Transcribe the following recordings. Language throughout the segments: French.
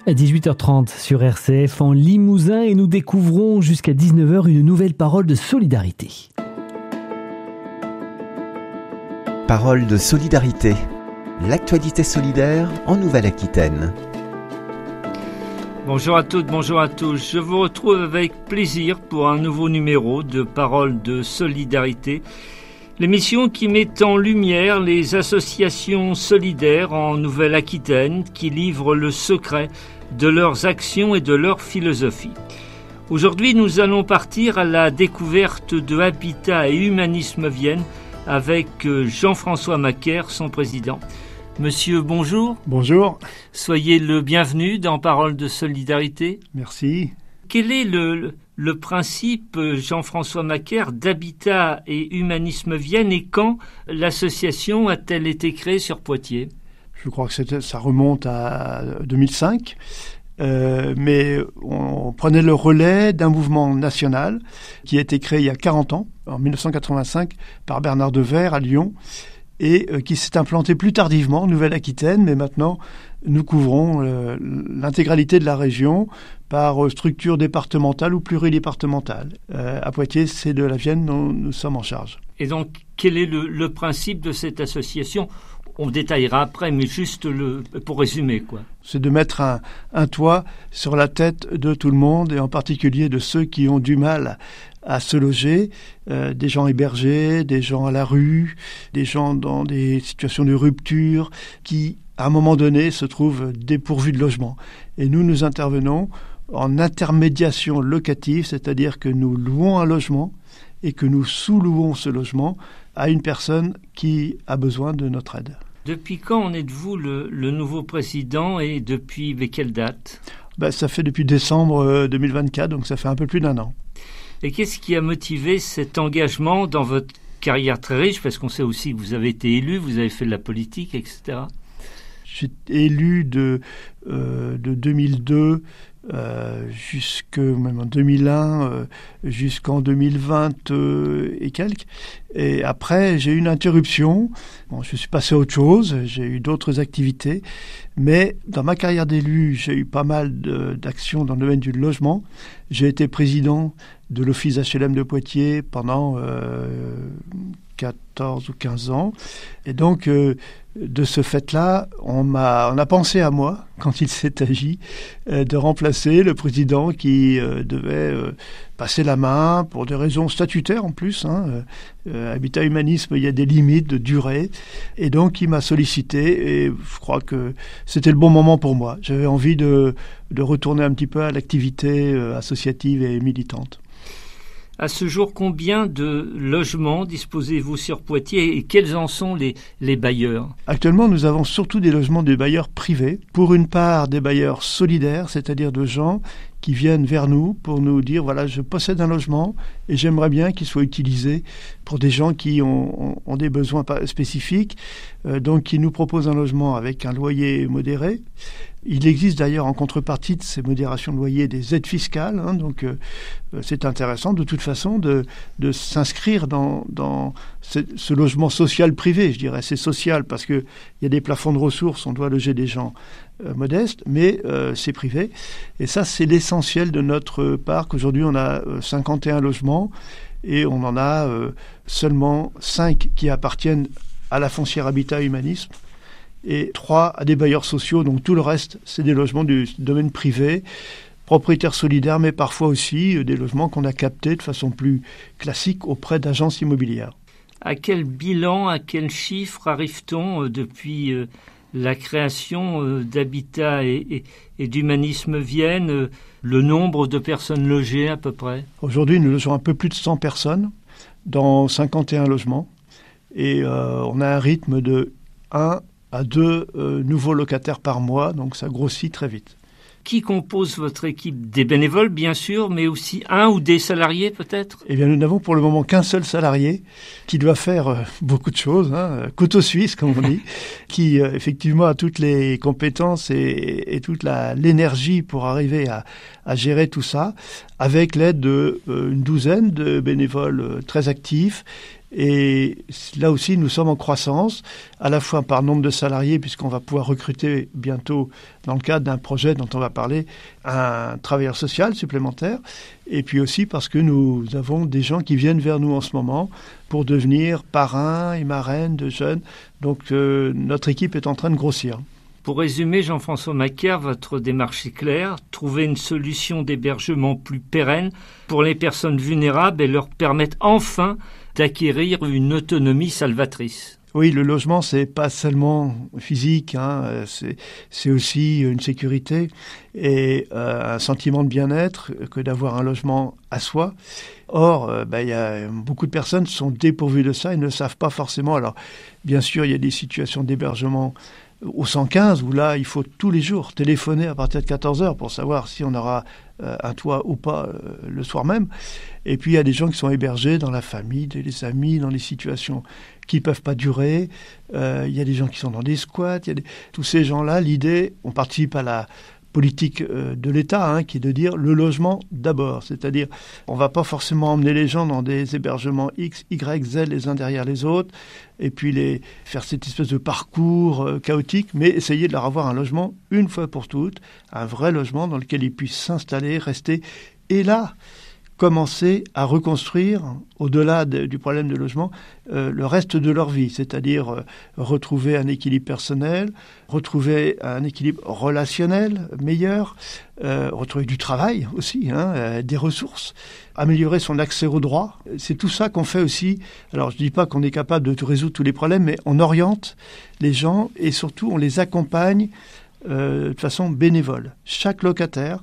À 18h30 sur RCF en Limousin et nous découvrons jusqu'à 19h une nouvelle parole de solidarité. Parole de solidarité. L'actualité solidaire en Nouvelle-Aquitaine. Bonjour à toutes, bonjour à tous. Je vous retrouve avec plaisir pour un nouveau numéro de Parole de solidarité. L'émission qui met en lumière les associations solidaires en Nouvelle-Aquitaine qui livrent le secret de leurs actions et de leur philosophie. Aujourd'hui, nous allons partir à la découverte de Habitat et Humanisme Vienne avec Jean-François Macaire, son président. Monsieur, bonjour. Bonjour. Soyez le bienvenu dans Parole de solidarité. Merci. Quel est le principe, Jean-François Macaire, d'Habitat et Humanisme Vienne et quand l'association a-t-elle été créée sur Poitiers ? Je crois que ça remonte à 2005, mais on prenait le relais d'un mouvement national qui a été créé il y a 40 ans, en 1985, par Bernard Devers à Lyon, et qui s'est implanté plus tardivement en Nouvelle-Aquitaine, mais maintenant nous couvrons l'intégralité de la région par structure départementale ou pluridépartementale. À Poitiers, c'est de la Vienne dont nous sommes en charge. Et donc, quel est le principe de cette association ? On détaillera après, mais juste pour résumer, quoi. C'est de mettre un toit sur la tête de tout le monde, et en particulier de ceux qui ont du mal à se loger, des gens hébergés, des gens à la rue, des gens dans des situations de rupture, qui, à un moment donné, se trouvent dépourvus de logement. Et nous intervenons en intermédiation locative, c'est-à-dire que nous louons un logement et que nous sous-louons ce logement à une personne qui a besoin de notre aide. Depuis quand en êtes-vous le nouveau président et depuis quelle date ? Ça fait depuis décembre 2024, donc ça fait un peu plus d'1 an. Et qu'est-ce qui a motivé cet engagement dans votre carrière très riche ? Parce qu'on sait aussi que vous avez été élu, vous avez fait de la politique, etc. J'ai été élu de 2002 même en 2001 jusqu'en 2020 et quelques. Et après, j'ai eu une interruption. Je suis passé à autre chose, j'ai eu d'autres activités. Mais dans ma carrière d'élu, j'ai eu pas mal d'actions dans le domaine du logement. J'ai été président de l'Office HLM de Poitiers pendant 14 ou 15 ans. Et donc, de ce fait-là, on a pensé à moi quand il s'est agi de remplacer le président qui devait passer la main pour des raisons statutaires en plus. Habitat Humanisme, il y a des limites de durée. Et donc, il m'a sollicité et je crois que c'était le bon moment pour moi. J'avais envie de retourner un petit peu à l'activité associative et militante. À ce jour, combien de logements disposez-vous sur Poitiers et quels en sont les bailleurs ? Actuellement, nous avons surtout des logements de bailleurs privés. Pour une part, des bailleurs solidaires, c'est-à-dire de gens qui viennent vers nous pour nous dire, voilà, je possède un logement et j'aimerais bien qu'il soit utilisé pour des gens qui ont des besoins spécifiques, donc qui nous proposent un logement avec un loyer modéré. Il existe d'ailleurs en contrepartie de ces modérations de loyer des aides fiscales, donc c'est intéressant de toute façon de s'inscrire dans ce logement social privé, je dirais. C'est social parce qu'il y a des plafonds de ressources, on doit loger des gens modestes, mais c'est privé. Et ça, c'est l'essentiel de notre parc. Aujourd'hui, on a 51 logements et on en a seulement 5 qui appartiennent à la foncière Habitat Humanisme et 3 à des bailleurs sociaux. Donc tout le reste, c'est des logements du domaine privé, propriétaires solidaires, mais parfois aussi des logements qu'on a captés de façon plus classique auprès d'agences immobilières. À quel bilan, à quel chiffre arrive-t-on depuis la création d'Habitat et d'Humanisme Vienne, le nombre de personnes logées à peu près ? Aujourd'hui, nous logeons un peu plus de 100 personnes dans 51 logements et on a un rythme de 1 à 2 nouveaux locataires par mois, donc ça grossit très vite. Qui compose votre équipe ? Des bénévoles, bien sûr, mais aussi un ou des salariés, peut-être ? Eh bien, nous n'avons pour le moment qu'un seul salarié qui doit faire beaucoup de choses, couteau suisse, comme on dit, qui effectivement a toutes les compétences et toute l'énergie pour arriver à gérer tout ça, avec l'aide d'une douzaine de bénévoles très actifs Et là aussi, nous sommes en croissance, à la fois par nombre de salariés, puisqu'on va pouvoir recruter bientôt, dans le cadre d'un projet dont on va parler, un travailleur social supplémentaire, et puis aussi parce que nous avons des gens qui viennent vers nous en ce moment pour devenir parrains et marraines de jeunes. Donc notre équipe est en train de grossir. Pour résumer, Jean-François Macaire, votre démarche est claire. Trouver une solution d'hébergement plus pérenne pour les personnes vulnérables et leur permettre enfin d'acquérir une autonomie salvatrice. Oui, le logement, c'est pas seulement physique, c'est aussi une sécurité et un sentiment de bien-être que d'avoir un logement à soi. Or, y a beaucoup de personnes qui sont dépourvues de ça et ne savent pas forcément. Alors, bien sûr, il y a des situations d'hébergement au 115, où là, il faut tous les jours téléphoner à partir de 14h pour savoir si on aura un toit ou pas le soir même. Et puis, il y a des gens qui sont hébergés dans la famille, des amis, dans des situations qui ne peuvent pas durer. Il y a des gens qui sont dans des squats. Tous ces gens-là, l'idée, on participe à la politique de l'État, qui est de dire le logement d'abord. C'est-à-dire, on ne va pas forcément emmener les gens dans des hébergements X, Y, Z les uns derrière les autres, et puis faire cette espèce de parcours chaotique, mais essayer de leur avoir un logement une fois pour toutes, un vrai logement dans lequel ils puissent s'installer, rester, et là, commencer à reconstruire, au-delà du problème de logement, le reste de leur vie, c'est-à-dire retrouver un équilibre personnel, retrouver un équilibre relationnel meilleur, retrouver du travail aussi, des ressources, améliorer son accès aux droits. C'est tout ça qu'on fait aussi. Alors je ne dis pas qu'on est capable de résoudre tous les problèmes, mais on oriente les gens et surtout on les accompagne de façon bénévole. Chaque locataire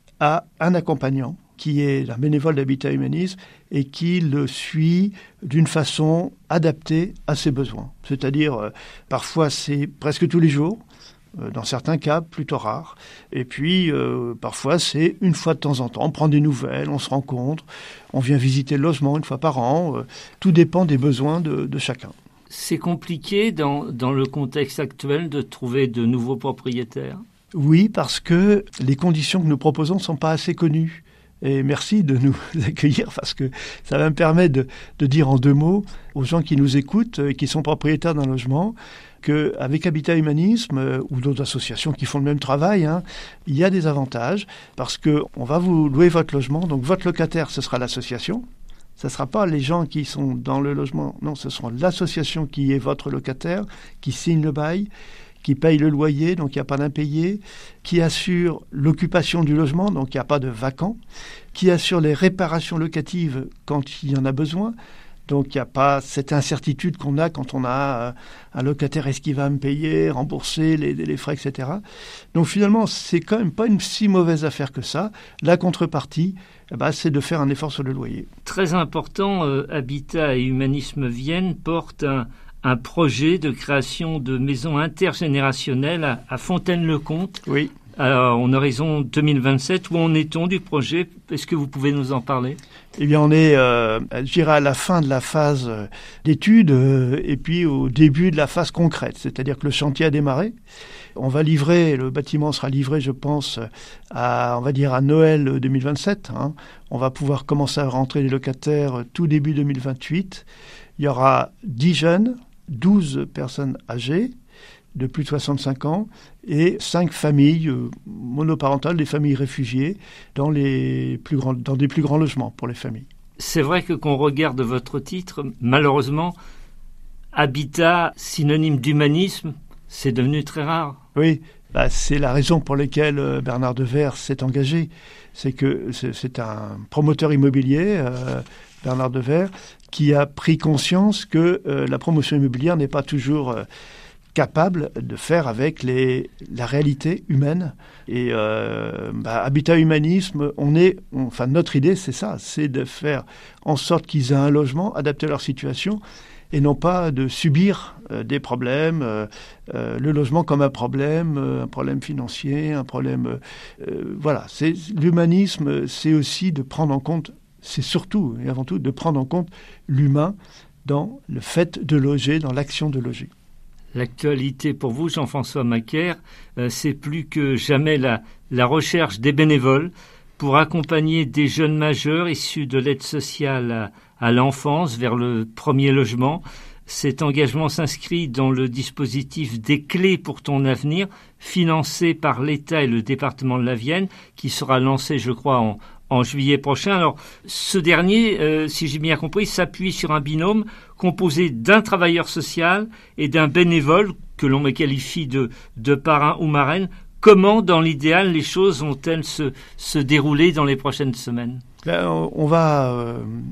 a un accompagnant qui est un bénévole d'Habitat Humanisme et qui le suit d'une façon adaptée à ses besoins. C'est-à-dire, parfois c'est presque tous les jours, dans certains cas plutôt rares. Et puis, parfois c'est une fois de temps en temps, on prend des nouvelles, on se rencontre, on vient visiter le logement une fois par an. Tout dépend des besoins de chacun. C'est compliqué dans le contexte actuel de trouver de nouveaux propriétaires ? Oui, parce que les conditions que nous proposons ne sont pas assez connues. Et merci de nous accueillir parce que ça va me permettre de dire en 2 mots aux gens qui nous écoutent et qui sont propriétaires d'un logement qu'avec Habitat Humanisme ou d'autres associations qui font le même travail, il y a des avantages parce qu'on va vous louer votre logement. Donc votre locataire, ce sera l'association. Ce ne sera pas les gens qui sont dans le logement. Non, ce sera l'association qui est votre locataire, qui signe le bail, qui paye le loyer, donc il n'y a pas d'impayé, qui assure l'occupation du logement, donc il n'y a pas de vacant, qui assure les réparations locatives quand il y en a besoin, donc il n'y a pas cette incertitude qu'on a quand on a un locataire, est-ce qu'il va me payer, rembourser les frais, etc. Donc finalement, c'est quand même pas une si mauvaise affaire que ça. La contrepartie, c'est de faire un effort sur le loyer. Très important, Habitat et Humanisme Vienne porte un projet de création de maisons intergénérationnelles à Fontaine-le-Comte. Oui. Alors, en horizon 2027, où en est-on du projet ? Est-ce que vous pouvez nous en parler ? Eh bien, on est, je dirais, à la fin de la phase d'étude et puis au début de la phase concrète. C'est-à-dire que le chantier a démarré. On va livrer, le bâtiment sera livré, je pense, à Noël 2027. On va pouvoir commencer à rentrer les locataires tout début 2028. Il y aura 10 jeunes, 12 personnes âgées de plus de 65 ans et 5 familles monoparentales, des familles réfugiées dans des plus grands logements pour les familles. C'est vrai que quand on regarde votre titre, malheureusement, habitat synonyme d'humanisme, c'est devenu très rare. Oui, c'est la raison pour laquelle Bernard Devers s'est engagé. C'est que c'est un promoteur immobilier, Bernard Devers, qui a pris conscience que la promotion immobilière n'est pas toujours capable de faire avec la réalité humaine. Et Habitat Humanisme, notre idée, c'est ça, c'est de faire en sorte qu'ils aient un logement adapté à leur situation et non pas de subir des problèmes, le logement comme un problème financier, un problème... L'humanisme, c'est aussi de prendre en compte, c'est surtout et avant tout de prendre en compte l'humain dans le fait de loger, dans l'action de loger. L'actualité pour vous, Jean-François Macaire, c'est plus que jamais la recherche des bénévoles pour accompagner des jeunes majeurs issus de l'aide sociale à l'enfance, vers le premier logement. Cet engagement s'inscrit dans le dispositif des clés pour ton avenir, financé par l'État et le département de la Vienne, qui sera lancé, je crois, en juillet prochain. Alors, ce dernier, si j'ai bien compris, s'appuie sur un binôme composé d'un travailleur social et d'un bénévole que l'on me qualifie de parrain ou marraine. Comment, dans l'idéal, les choses vont-elles se dérouler dans les prochaines semaines ? On va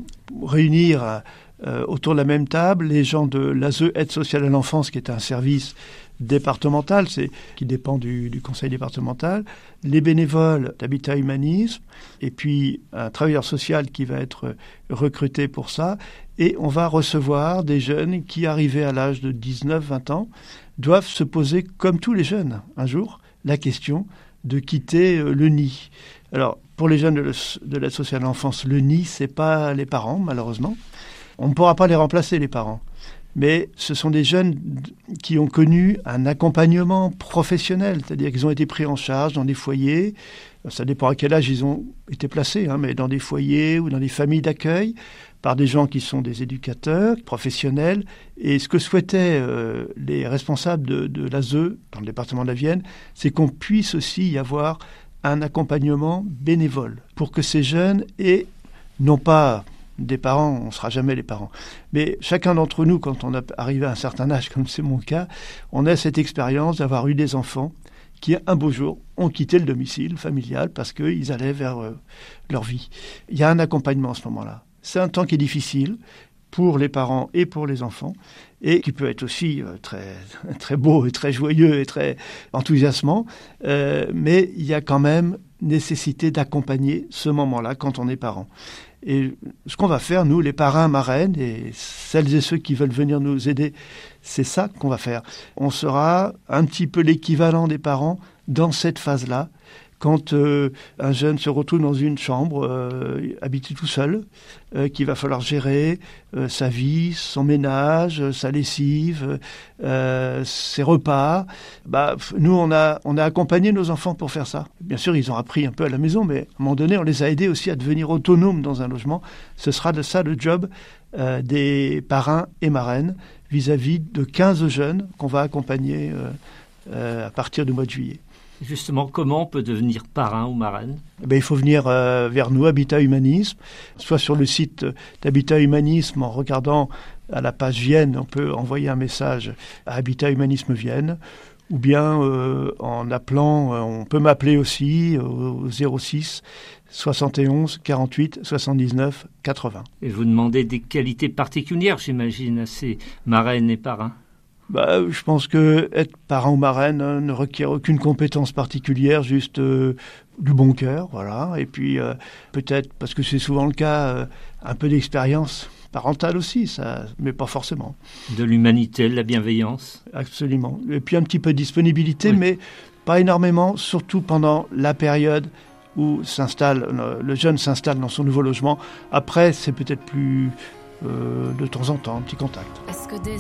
réunir autour de la même table les gens de l'ASE Aide sociale à l'enfance, qui est un service départemental, qui dépend du conseil départemental, les bénévoles d'Habitat Humanisme, et puis un travailleur social qui va être recruté pour ça. Et on va recevoir des jeunes qui, arrivés à l'âge de 19-20 ans, doivent se poser, comme tous les jeunes, un jour, la question de quitter le nid. Alors, pour les jeunes de l'aide sociale à l'enfance, le nid, c'est pas les parents, malheureusement. On ne pourra pas les remplacer, les parents. Mais ce sont des jeunes qui ont connu un accompagnement professionnel, c'est-à-dire qu'ils ont été pris en charge dans des foyers, ça dépend à quel âge ils ont été placés, mais dans des foyers ou dans des familles d'accueil, par des gens qui sont des éducateurs professionnels. Et ce que souhaitaient les responsables de l'ASE dans le département de la Vienne, c'est qu'on puisse aussi y avoir un accompagnement bénévole pour que ces jeunes aient, non pas des parents, on ne sera jamais les parents, mais chacun d'entre nous, quand on a arrivé à un certain âge, comme c'est mon cas, on a cette expérience d'avoir eu des enfants qui, un beau jour, ont quitté le domicile familial parce qu'ils allaient vers leur vie. Il y a un accompagnement à ce moment-là. C'est un temps qui est difficile pour les parents et pour les enfants, et qui peut être aussi très, très beau et très joyeux et très enthousiasmant, mais il y a quand même nécessité d'accompagner ce moment-là quand on est parent. Et ce qu'on va faire, nous, les parrains, marraines, et celles et ceux qui veulent venir nous aider, c'est ça qu'on va faire. On sera un petit peu l'équivalent des parents dans cette phase-là, quand un jeune se retrouve dans une chambre, habité tout seul, qu'il va falloir gérer sa vie, son ménage, sa lessive, ses repas. Nous, on a accompagné nos enfants pour faire ça. Bien sûr, ils ont appris un peu à la maison, mais à un moment donné, on les a aidés aussi à devenir autonomes dans un logement. Ce sera de ça le job des parrains et marraines vis-à-vis de 15 jeunes qu'on va accompagner à partir du mois de juillet. Justement, comment on peut devenir parrain ou marraine ? Il faut venir vers nous, Habitat Humanisme, soit sur le site d'Habitat Humanisme, en regardant à la page Vienne, on peut envoyer un message à Habitat Humanisme Vienne, ou bien en appelant, on peut m'appeler aussi au 06 71 48 79 80. Et vous demandez des qualités particulières, j'imagine, à ces marraines et parrains ? Je pense que être parrain ou marraine ne requiert aucune compétence particulière, juste du bon cœur, voilà. Et puis peut-être, parce que c'est souvent le cas, un peu d'expérience parentale aussi, ça, mais pas forcément. De l'humanité, de la bienveillance. Absolument. Et puis un petit peu de disponibilité, oui. Mais pas énormément, surtout pendant la période où le jeune s'installe dans son nouveau logement. Après, c'est peut-être plus de temps en temps, un petit contact.